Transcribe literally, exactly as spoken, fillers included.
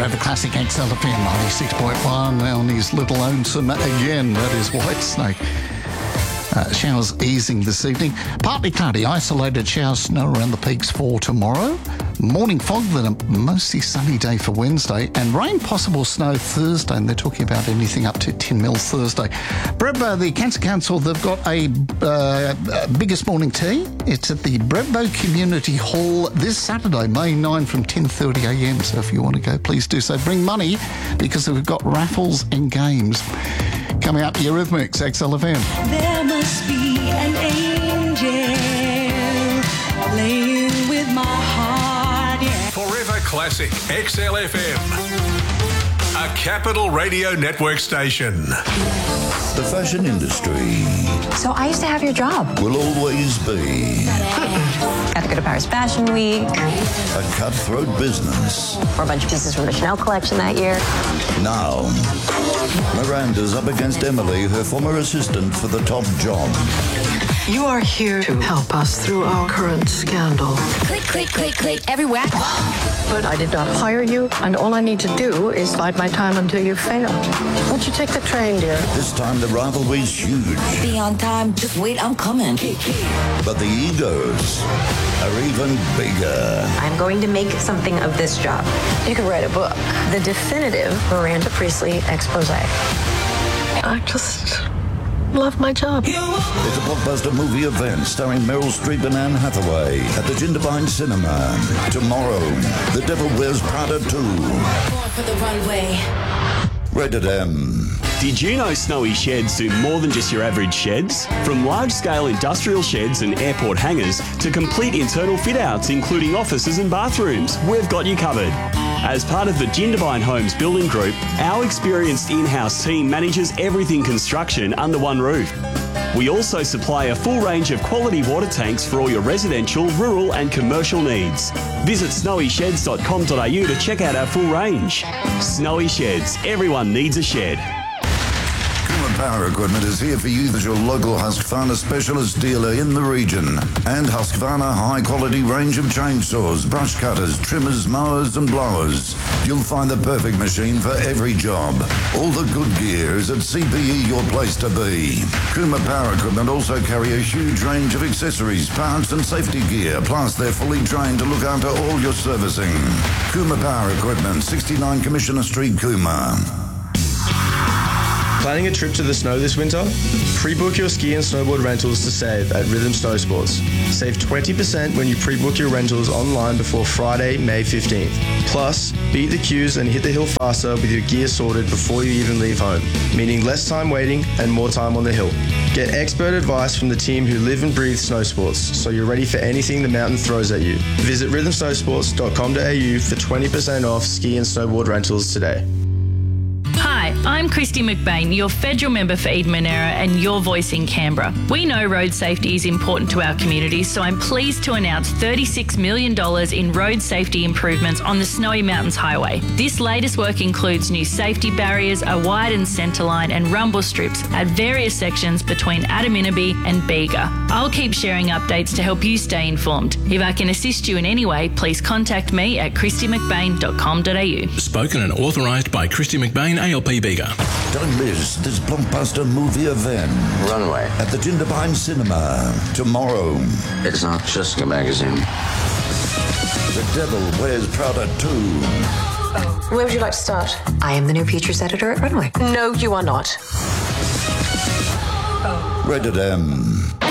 Forever Classic X L F M ninety-six point one on his little lonesome again. That is Whitesnake. Uh, showers easing this evening. Partly cloudy, isolated showers, snow around the peaks for tomorrow. Morning fog, then a mostly sunny day for Wednesday. And rain, possible snow Thursday. And they're talking about anything up to ten mils Thursday. Brebbo, the Cancer Council, they've got a uh, biggest morning tea. It's at the Brebbo Community Hall this Saturday, May ninth from ten thirty a m. So if you want to go, please do so. Bring money because we've got raffles and games. Coming up, Eurythmics, X L F M. There must be an angel playing with my heart, yeah. Forever Classic X L F M, a Capital Radio Network station. The fashion industry So I used to have your job. will always be Got to go to Paris Fashion Week. a cutthroat business. Wore a bunch of pieces from the Chanel collection that year. Now, Miranda's up against Emily, her former assistant, for the top job. You are here to help us through our current scandal. Click, click, click, click, everywhere. But I did not hire you, and all I need to do is bide my time until you fail. Won't you take the train, dear? This time the rivalry's huge, Be on time, just wait, I'm coming. but the egos are even bigger. I'm going to make something of this job. You could write a book. The definitive Miranda Priestley expose. I just love my job. It's a blockbuster movie event starring Meryl Streep and Anne Hathaway at the Jindabyne Cinema. Tomorrow, The Devil Wears Prada two. Going for the runway. Rated M. Did you know Snowy Sheds do more than just your average sheds? From large-scale industrial sheds and airport hangars to complete internal fit-outs, including offices and bathrooms, we've got you covered. As part of the Jindabyne Homes Building Group, our experienced in-house team manages everything construction under one roof. We also supply a full range of quality water tanks for all your residential, rural and commercial needs. Visit snowy sheds dot com dot a u to check out our full range. Snowy Sheds, everyone needs a shed. Coomer Power Equipment is here for you as your local Husqvarna specialist dealer in the region. And Husqvarna high-quality range of chainsaws, brush cutters, trimmers, mowers and blowers. You'll find the perfect machine for every job. All the good gear is at C P E, your place to be. Coomer Power Equipment also carry a huge range of accessories, parts and safety gear. Plus, they're fully trained to look after all your servicing. Coomer Power Equipment, sixty-nine Commissioner Street, Coomer. Planning a trip to the snow this winter? Pre-book your ski and snowboard rentals to save at Rhythm Snow Sports. Save twenty percent when you pre-book your rentals online before Friday, May fifteenth. Plus, beat the queues and hit the hill faster with your gear sorted before you even leave home, meaning less time waiting and more time on the hill. Get expert advice from the team who live and breathe snow sports, so you're ready for anything the mountain throws at you. Visit rhythm snow sports dot com dot a u for twenty percent off ski and snowboard rentals today. Hi, I'm Christy McBain, your federal member for Eden Monera and your voice in Canberra. We know road safety is important to our community, so I'm pleased to announce thirty-six million dollars in road safety improvements on the Snowy Mountains Highway. This latest work includes new safety barriers, a widened centre line and rumble strips at various sections between Adaminaby and Bega. I'll keep sharing updates to help you stay informed. If I can assist you in any way, please contact me at christy mcbain dot com dot a u. Spoken and authorised by Christy McBain, A L P Bega. Don't miss this blockbuster movie event. Runway. At the Jindabyne Cinema. Tomorrow. It's not just a magazine. The Devil Wears Prada two. Where would you like to start? I am the new features editor at Runway. No, you are not. Rated M.